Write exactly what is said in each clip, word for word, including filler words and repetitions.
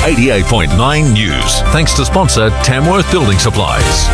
eighty-eight point nine News. Thanks to sponsor Tamworth Building Supplies.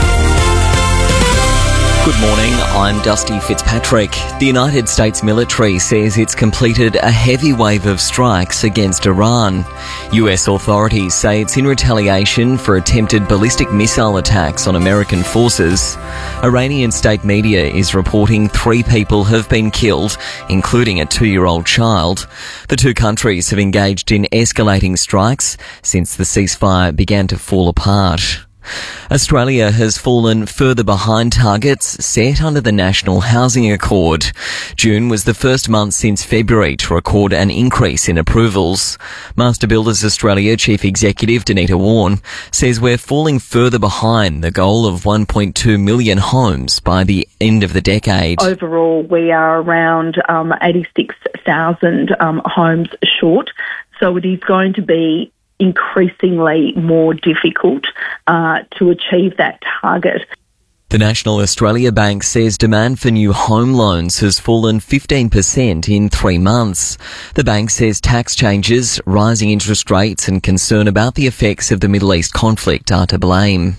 Good morning, I'm Dusty Fitzpatrick. The United States military says it's completed a heavy wave of strikes against Iran. U S authorities say it's in retaliation for attempted ballistic missile attacks on American forces. Iranian state media is reporting three people have been killed, including a two-year-old child. The two countries have engaged in escalating strikes since the ceasefire began to fall apart. Australia has fallen further behind targets set under the National Housing Accord. June was the first month since February to record an increase in approvals. Master Builders Australia Chief Executive Danita Warren says we're falling further behind the goal of one point two million homes by the end of the decade. Overall, we are around um, eighty-six thousand um, homes short, so it is going to be increasingly more difficult uh, to achieve that target. The National Australia Bank says demand for new home loans has fallen fifteen percent in three months. The bank says tax changes, rising interest rates and concern about the effects of the Middle East conflict are to blame.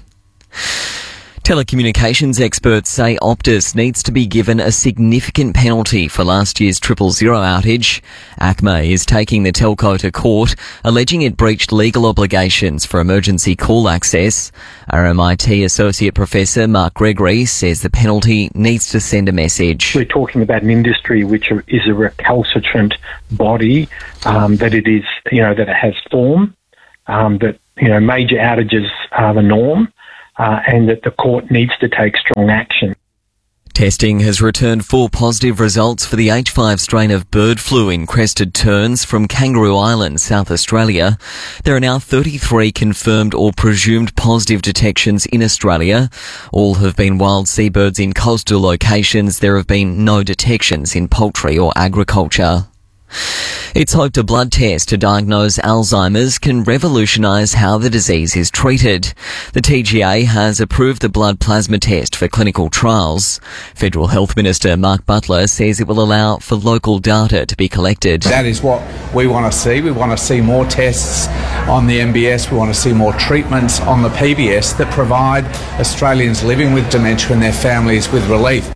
Telecommunications experts say Optus needs to be given a significant penalty for last year's triple zero outage. ACMA is taking the telco to court, alleging it breached legal obligations for emergency call access. R M I T Associate Professor Mark Gregory says the penalty needs to send a message. We're talking about an industry which is a recalcitrant body, um, that it is, you know, that it has form, um, that, you know, major outages are the norm. Uh, and that the court needs to take strong action. Testing has returned four positive results for the H five strain of bird flu in crested terns from Kangaroo Island, South Australia. There are now thirty-three confirmed or presumed positive detections in Australia. All have been wild seabirds in coastal locations. There have been no detections in poultry or agriculture. It's hoped a blood test to diagnose Alzheimer's can revolutionise how the disease is treated. The T G A has approved the blood plasma test for clinical trials. Federal Health Minister Mark Butler says it will allow for local data to be collected. That is what we want to see. We want to see more tests on the M B S. We want to see more treatments on the P B S that provide Australians living with dementia and their families with relief.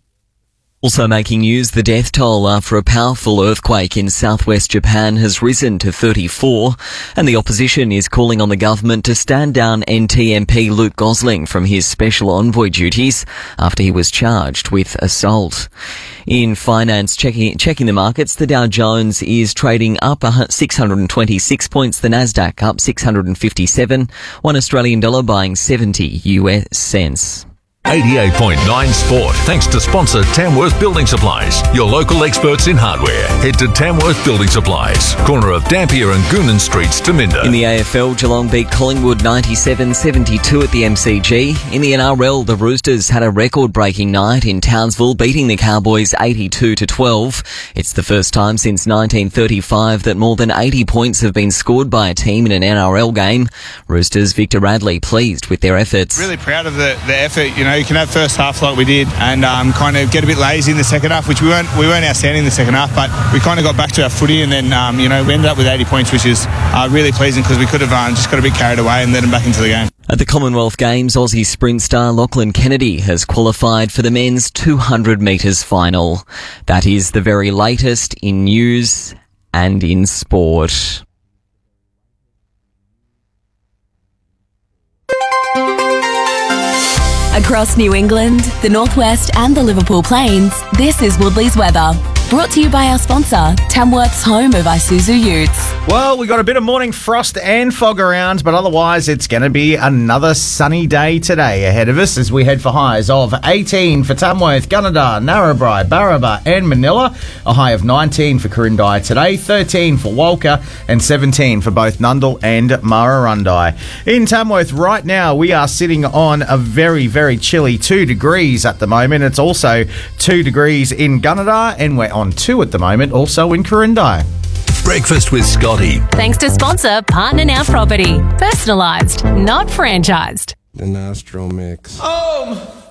Also making news, the death toll after a powerful earthquake in southwest Japan has risen to thirty-four, and the opposition is calling on the government to stand down N T M P Luke Gosling from his special envoy duties after he was charged with assault. In finance, checking, checking the markets, the Dow Jones is trading up six hundred twenty-six points, the Nasdaq up six hundred fifty-seven, one Australian dollar buying seventy U S cents. eighty-eight point nine Sport. Thanks to sponsor Tamworth Building Supplies, your local experts in hardware. Head to Tamworth Building Supplies, corner of Dampier and Goonan Streets, Taminda. In the A F L, Geelong beat Collingwood ninety-seven seventy-two at the M C G. In the N R L, the Roosters had a record-breaking night in Townsville, beating the Cowboys eighty-two to twelve. It's the first time since nineteen thirty-five that more than eighty points have been scored by a team in an N R L game. Roosters' Victor Radley pleased with their efforts. Really proud of the, the effort. You know, you can have first half like we did and um, kind of get a bit lazy in the second half, which we weren't we weren't outstanding in the second half, but we kind of got back to our footy, and then um, you know we ended up with eighty points, which is uh, really pleasing because we could have um, just got a bit carried away and let them back into the game. At the Commonwealth Games, Aussie sprint star Lachlan Kennedy has qualified for the men's two hundred metres final. That is the very latest in news and in sport. Across New England, the Northwest and the Liverpool Plains, this is Woodley's weather. Brought to you by our sponsor, Tamworth's home of Isuzu Utes. Well, we got a bit of morning frost and fog around, but otherwise it's going to be another sunny day today ahead of us as we head for highs of eighteen for Tamworth, Gunnedah, Narrabri, Barraba and Manila. A high of nineteen for Corindai today, thirteen for Walker and seventeen for both Nundle and Murrurundi. In Tamworth right now, we are sitting on a very, very chilly two degrees at the moment. It's also two degrees in Gunnedah, and we're on two at the moment, also in Corindai. Breakfast with Scotty. Thanks to sponsor Partner Now Property. Personalised, not franchised. The Nostro Mix. Home!